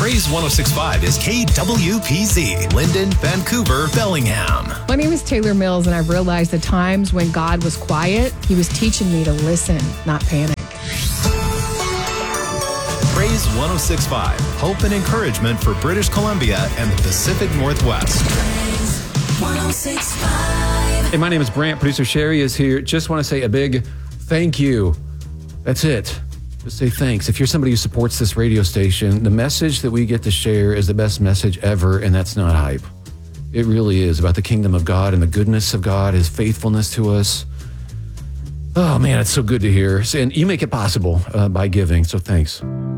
Praise 106.5 is KWPZ, Linden, Vancouver, Bellingham. My name is Taylor Mills, and I've realized the times when God was quiet, he was teaching me to listen, not panic. Praise 106.5, hope and encouragement for British Columbia and the Pacific Northwest. Praise 106.5. Hey, my name is Brant. Producer Sherry is here. Just want to say a big thank you. That's it. Just say thanks. If you're somebody who supports this radio station, the message that we get to share is the best message ever, and that's not hype. It really is about the kingdom of God and the goodness of God, his faithfulness to us. Oh, man, it's so good to hear. And you make it possible by giving, so thanks.